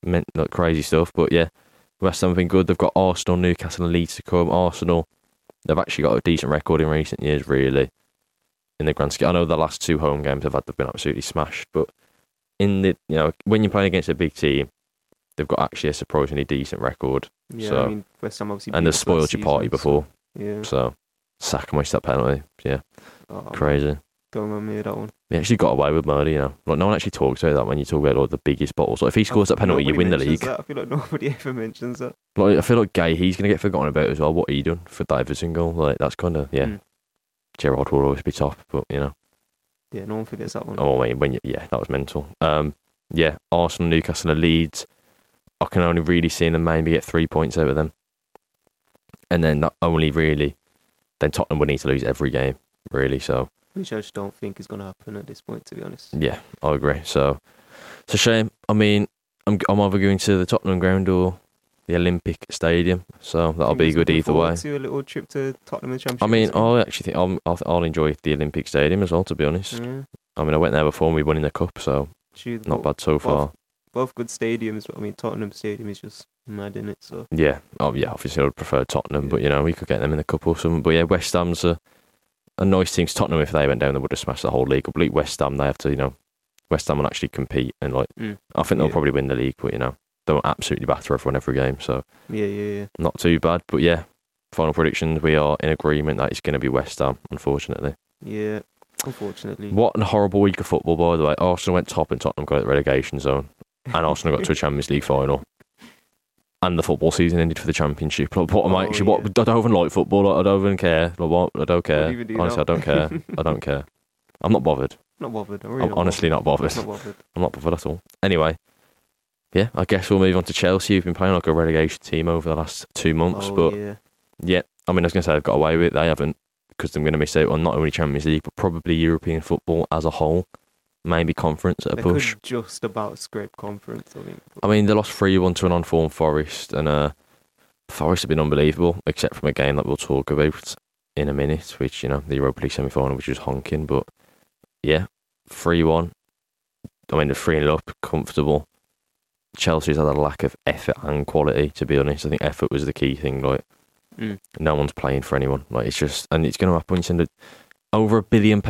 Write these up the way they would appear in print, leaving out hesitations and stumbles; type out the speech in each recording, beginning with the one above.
meant like crazy stuff. But yeah, West Ham have been good. They've got Arsenal, Newcastle, and Leeds to come. Arsenal, they've actually got a decent record in recent years, really. In the grand scheme, I know the last 2 home games they've been absolutely smashed, but in the when you're playing against a big team, they've got actually a surprisingly decent record. Yeah, so, I mean, West Ham obviously. And they've spoiled your party before. Yeah. So, Saka missed that penalty. Yeah. Crazy. Don't remember me that one. He actually got away with murder, Like, no one actually talks about that when you talk about like the biggest bottles. Like, if he scores that penalty, you win the league. That. I feel like nobody ever mentions that. Like, I feel like Gay, he's going to get forgotten about as well. What he done for the Everton goal? Like, that's kind of, Gerrard will always be top, but, Yeah, no one forgets that one. Oh, I mean, that was mental. Arsenal, Newcastle and Leeds, I can only really see them maybe get 3 points over them. And then then Tottenham would need to lose every game, really, so. Which I just don't think is going to happen at this point, to be honest. Yeah, I agree. So, it's a shame. I mean, I'm either going to the Tottenham ground or the Olympic Stadium, so that'll be good either way. To a little trip to Tottenham in the Championship. I mean, I actually think I'll enjoy the Olympic Stadium as well, to be honest. Yeah. I mean, I went there before and we won in the Cup, so not bad so far. Both good stadiums, but I mean, Tottenham Stadium is just mad, in it. So yeah, obviously I would prefer Tottenham, but we could get them in the Cup or something. But yeah, West Ham's a nice team. Tottenham, if they went down, they would have smashed the whole league. But West Ham, they have to, West Ham will actually compete and I think they'll probably win the league, but they'll absolutely batter everyone every game. So yeah, not too bad. But yeah, final predictions, we are in agreement that it's going to be West Ham, unfortunately. Yeah, unfortunately. What a horrible week of football, by the way. Arsenal went top and Tottenham got out the relegation zone. And Arsenal got to a Champions League final. And the football season ended for the Championship. I don't even like football. I don't even care. I don't care. Honestly, I don't care. I don't care. I'm not bothered. Not bothered. I'm honestly not bothered. Not bothered. I'm not bothered at all. Anyway, yeah, I guess we'll move on to Chelsea, who've been playing like a relegation team over the last 2 months. Yeah, I mean, I was going to say they've got away with it. They haven't, because they're going to miss out on not only Champions League, but probably European football as a whole. Maybe conference at a push. Could just about scrape conference, I think. I mean, they lost 3-1 to an on-form Forest, and Forest have been unbelievable, except from a game that we'll talk about in a minute, which, the Europa League semi-final, which was honking, but yeah, 3-1. I mean, they're 3-0 up, comfortable. Chelsea's had a lack of effort and quality, to be honest. I think effort was the key thing, no one's playing for anyone. It's just, and it's going to happen when you send over £1 billion.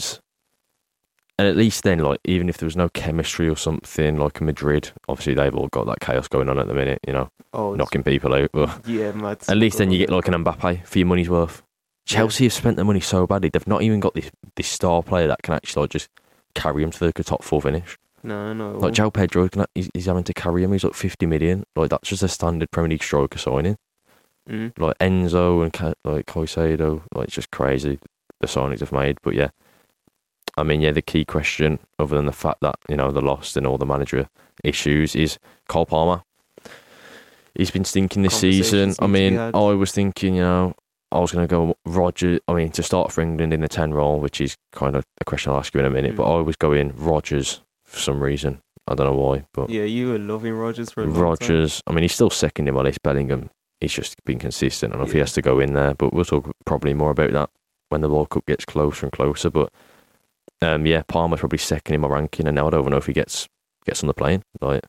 And at least then, even if there was no chemistry or something, like Madrid, obviously they've all got that chaos going on at the minute, knocking people out. But yeah, mad. At least then you get like an Mbappe for your money's worth. Chelsea have spent their money so badly, they've not even got this star player that can actually just carry them to the top 4 finish. No. Like João Pedro, he's having to carry him. He's like 50 million. That's just a standard Premier League striker signing. Like Enzo and Caicedo, it's just crazy the signings they've made. But yeah. I mean, the key question, other than the fact that, they lost and all the manager issues, is Cole Palmer. He's been stinking this season. I mean, I was thinking, I was going to go Rodgers. I mean, to start for England in the 10 role, which is kind of a question I'll ask you in a minute, but I was going Rodgers for some reason. I don't know why. But yeah, you were loving Rodgers for a long time. I mean, he's still second in my list. Bellingham, he's just been consistent. I don't know if he has to go in there, but we'll talk probably more about that when the World Cup gets closer and closer. But Palmer's probably second in my ranking, and now I don't even know if he gets on the plane.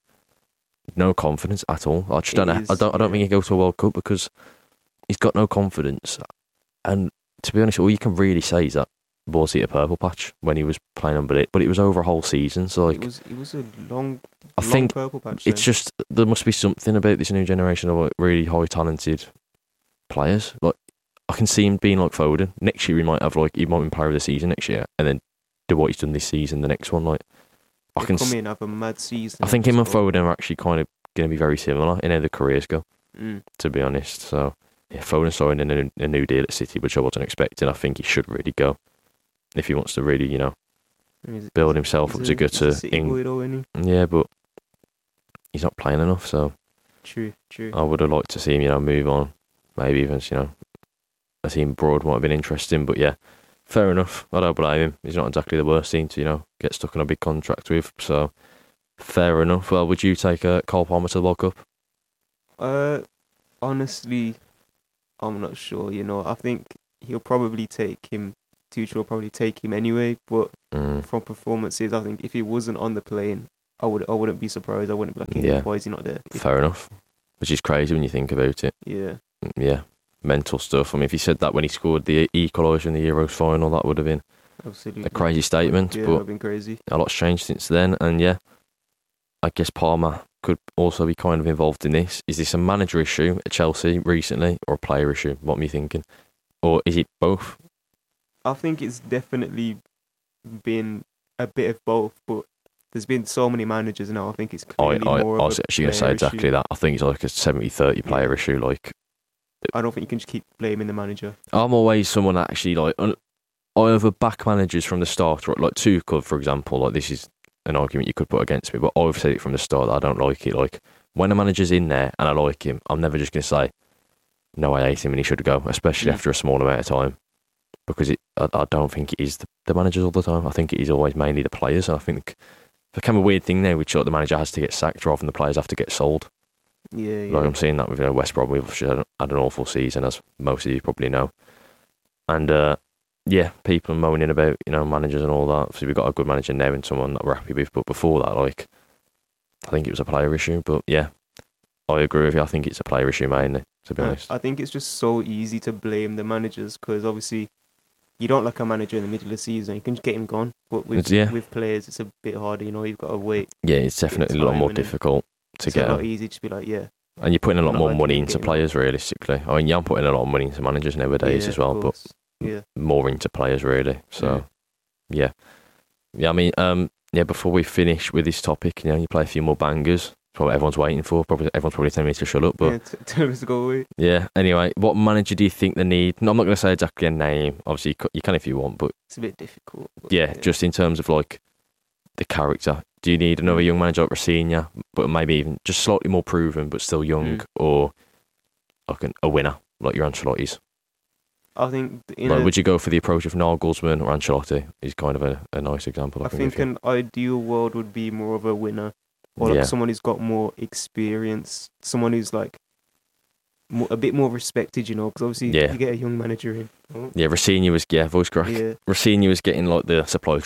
No confidence at all. I just don't know. I don't think he goes to a World Cup because he's got no confidence. And to be honest, all you can really say is that was he a purple patch when he was playing unbelievable, but it was over a whole season. So it was a long purple patch. It's just there must be something about this new generation of really high talented players. I can see him being like Foden. Next year he might be player of the season next year, and then do what he's done this season, the next one. I can come in and have a mad season. I think him and Foden are actually kind of going to be very similar in how their careers go, to be honest. So, yeah, Foden signing a new deal at City, which I wasn't expecting. I think he should really go if he wants to really, build himself up to go to England. Yeah, but he's not playing enough, so true. I would have liked to see him, move on. Maybe even, a team abroad might have been interesting, but yeah. Fair enough. I don't blame him. He's not exactly the worst team to, get stuck on a big contract with. So, fair enough. Well, would you take Cole Palmer to the World Cup? Honestly, I'm not sure. I think he'll probably take him. Tuchel will probably take him anyway. But from performances, I think if he wasn't on the plane, I wouldn't be surprised. I wouldn't be like, hey, Yeah. why is he not there? Fair enough. Which is crazy when you think about it. Yeah, Yeah. Mental stuff. I mean, if he said that when he scored the equaliser in the Euros final, that would have been absolutely. a crazy statement. Yeah, it But would have been crazy. a lot's changed since then. And yeah, I guess Palmer could also be kind of involved in this. Is this a manager issue at Chelsea recently or a player issue? What am you thinking? Or is it both? I think it's definitely been a bit of both, but there's been so many managers now. I think it's clearly I more was of a actually going to say player exactly issue. that. I think it's like a 70-30 player issue. Like, I don't think you can just keep blaming the manager. I'm always someone that actually, like, I either back managers from the start, or like Tuchel, for example. Like, this is an argument you could put against me, but I've said it from the start that I don't like it. Like, when a manager's in there and I like him, I'm never just going to say, no, I hate him and he should go, especially after a small amount of time. Because I don't think it is the managers all the time. I think it is always mainly the players. And I think it become a weird thing now, which like the manager has to get sacked rather than the players have to get sold. Yeah. Like I'm seeing that with West Brom. We've had an awful season, as most of you probably know. And yeah, people moaning about managers and all that. So we've got a good manager now and someone that we're happy with. But before that, like, I think it was a player issue. But yeah, I agree with you. I think it's a player issue mainly, to be honest. I think it's just so easy to blame the managers because obviously you don't like a manager in the middle of the season. You can just get him gone. But with players, it's a bit harder. You've got to wait. Yeah, it's definitely a lot more difficult to get. It's not easy to be like, yeah. And you're putting a lot more like money into players, realistically. I mean, I'm putting a lot of money into managers nowadays as well, but more into players, really. So, yeah. I mean, before we finish with this topic, you play a few more bangers. What everyone's waiting for. Everyone's probably telling me to shut up, but tell us to go away. Yeah. Anyway, what manager do you think they need? No, I'm not going to say exactly a name. Obviously, you can if you want, but it's a bit difficult. Yeah, just in terms of like the character. Do you need another young manager like Rafinha, but maybe even just slightly more proven, but still young, or like a winner like your Ancelotti's? I think. Would you go for the approach of Nagelsmann or Ancelotti? He's kind of a nice example. I think an ideal world would be more of a winner. Or like someone who's got more experience, someone who's like a bit more respected, because obviously you get a young manager in. Oh. Yeah, Rafinha was voice crack. Yeah. Rafinha was getting like the supply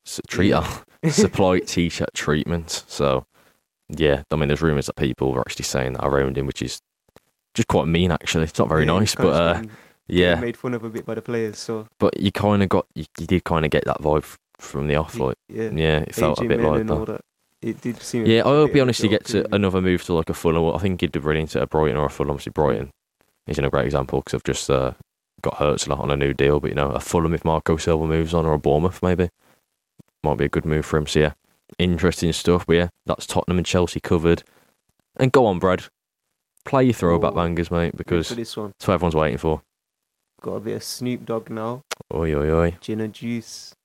supply t-shirt treatment. So yeah, I mean, there's rumours that people are actually saying that around him, which is just quite mean. Actually, it's not very nice, but made fun of a bit by the players. So, but you kind of you did kind of get that vibe from the off, like it felt a bit like that. It did seem. Yeah, I hope he honestly gets another move to like a Fulham. I think he'd do brilliant at a Brighton or a Fulham. Obviously, Brighton isn't a great example because I've just got Hurts on a new deal. But a Fulham if Marco Silva moves on, or a Bournemouth maybe might be a good move for him. So yeah, interesting stuff. But yeah, that's Tottenham and Chelsea covered. And go on, Brad, play your throwback bangers, mate, because this one. that's what everyone's waiting for. Got a bit of Snoop Dogg now. Oi, oi, oi. Gin and juice.